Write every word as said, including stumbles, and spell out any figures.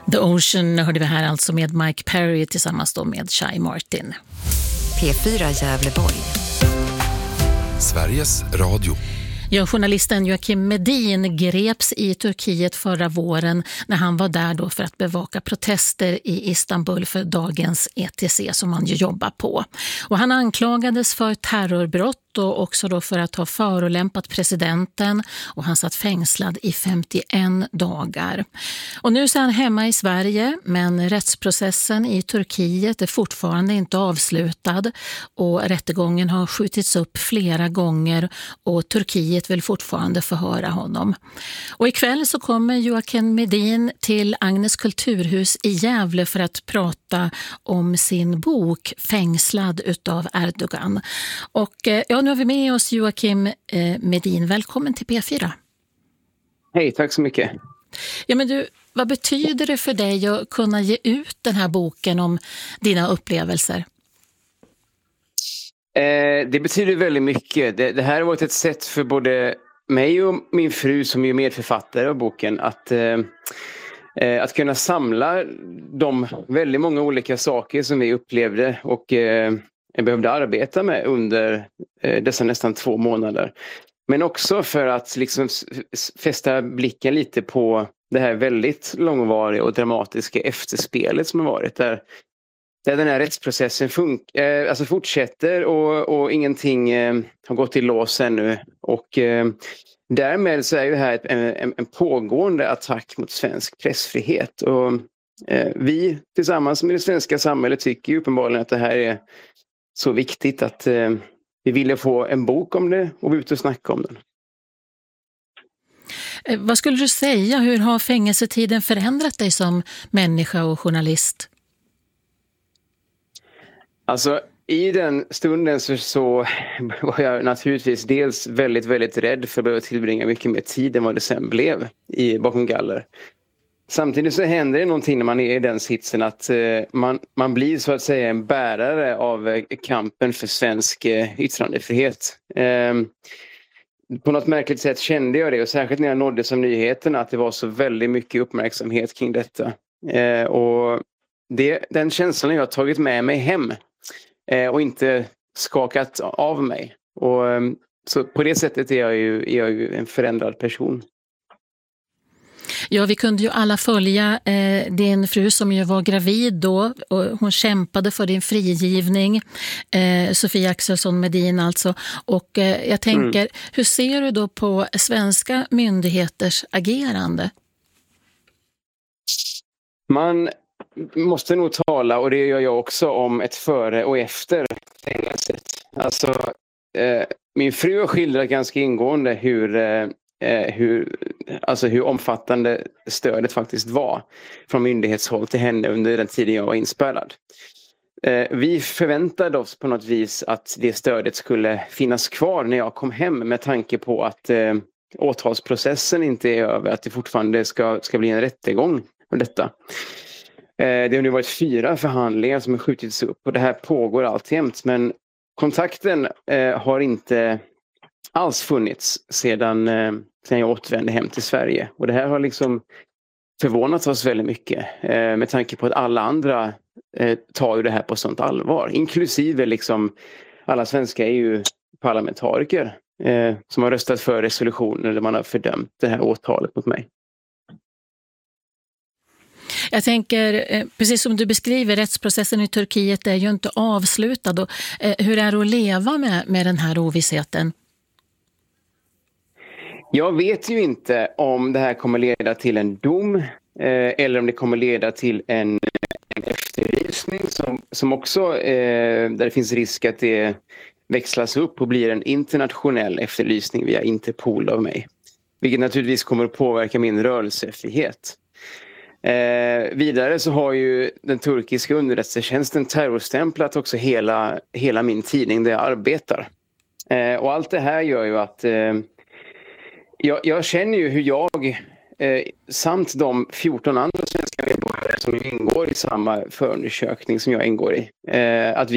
The Ocean hörde vi här alltså med Mike Perry tillsammans då med Shai Martin. P fyra Gävleborg. Sveriges Radio. Ja, journalisten Joakim Medin greps i Turkiet förra våren när han var där då för att bevaka protester i Istanbul för dagens E T C som han ju jobbar på. Och han anklagades för terrorbrott och också då för att ha förolämpat presidenten, och han satt fängslad i femtioen dagar. Och nu är han hemma i Sverige, men rättsprocessen i Turkiet är fortfarande inte avslutad och rättegången har skjutits upp flera gånger och Turkiet vill fortfarande förhöra honom. Och ikväll så kommer Joakim Medin till Agnes kulturhus i Gävle för att prata om sin bok Fängslad utav Erdogan. Och ja, nu har vi med oss Joakim Medin. Välkommen till P fyra. Hej, tack så mycket. Ja, men du, vad betyder det för dig att kunna ge ut den här boken om dina upplevelser? Eh, det betyder väldigt mycket. Det, det här har varit ett sätt för både mig och min fru som är medförfattare av boken att, eh, att kunna samla de väldigt många olika saker som vi upplevde och eh, behövde arbeta med under eh, dessa nästan två månader. Men också för att liksom fästa blicken lite på det här väldigt långvariga och dramatiska efterspelet som har varit där. Där den här rättsprocessen fun- eh, alltså fortsätter och, och ingenting eh, har gått i lås ännu. Och eh, därmed så är det här ett, en, en pågående attack mot svensk pressfrihet. Och eh, vi tillsammans med det svenska samhället tycker ju uppenbarligen att det här är så viktigt att eh, vi ville få en bok om det och vi ut och snacka om den. Eh, vad skulle du säga? Hur har fängelsetiden förändrat dig som människa och journalist? Alltså i den stunden så, så var jag naturligtvis dels väldigt, väldigt rädd för att behöva tillbringa mycket mer tid än vad det sen blev i bakom galler. Samtidigt så händer det någonting när man är i den sitsen att eh, man, man blir så att säga en bärare av eh, kampen för svensk eh, yttrandefrihet. Eh, på något märkligt sätt kände jag det, och särskilt när jag nådde som nyheterna att det var så väldigt mycket uppmärksamhet kring detta. Eh, och det, den känslan har jag tagit med mig hem eh, och inte skakat av mig. Och, eh, så på det sättet är jag ju, är jag ju en förändrad person. Ja, vi kunde ju alla följa eh, din fru som ju var gravid då, och hon kämpade för din frigivning, eh, Sofia Axelsson Medin alltså. Och eh, jag tänker, mm. hur ser du då på svenska myndigheters agerande? Man måste nog tala, och det gör jag också, om ett före och efter fängelset. Alltså, eh, min fru har skildrat ganska ingående hur... Eh, Hur, alltså hur omfattande stödet faktiskt var från myndighetshåll till henne under den tiden jag var inspärrad. Vi förväntade oss på något vis att det stödet skulle finnas kvar när jag kom hem, med tanke på att eh, åtalsprocessen inte är över, att det fortfarande ska, ska bli en rättegång om detta. Eh, det har nu varit fyra förhandlingar som har skjutits upp och det här pågår alltjämt, men kontakten eh, har inte alls funnits sedan, eh, sedan jag återvände hem till Sverige. Och det här har liksom förvånat oss väldigt mycket eh, med tanke på att alla andra eh, tar ju det här på sånt allvar. Inklusive liksom alla svenska E U-parlamentariker eh, som har röstat för resolutioner där man har fördömt det här åtalet mot mig. Jag tänker, precis som du beskriver, rättsprocessen i Turkiet är ju inte avslutad. Och, eh, hur är det att leva med, med den här ovissheten? Jag vet ju inte om det här kommer leda till en dom eh, eller om det kommer leda till en, en efterlysning som, som också, eh, där det finns risk att det växlas upp och blir en internationell efterlysning via Interpol av mig. Vilket naturligtvis kommer att påverka min rörelsefrihet. Eh, vidare så har ju den turkiska underrättelsetjänsten terrorstämplat också hela, hela min tidning där jag arbetar. Eh, och allt det här gör ju att eh, jag, jag känner ju hur jag eh, samt de fjorton andra svenska medborgare som ingår i samma förundersökning som jag ingår i, eh, att vi